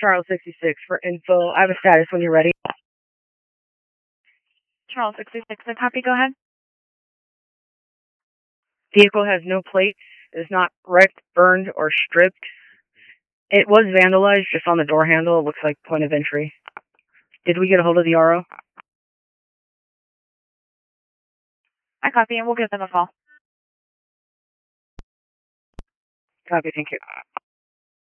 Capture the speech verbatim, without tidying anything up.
Charles sixty-six for info. I have a status when you're ready. Charles sixty-six, I copy, go ahead. Vehicle has no plates, is not wrecked, burned, or stripped. It was vandalized just on the door handle. It looks like point of entry. Did we get a hold of the R O? I copy, and we'll give them a call. Copy, thank you.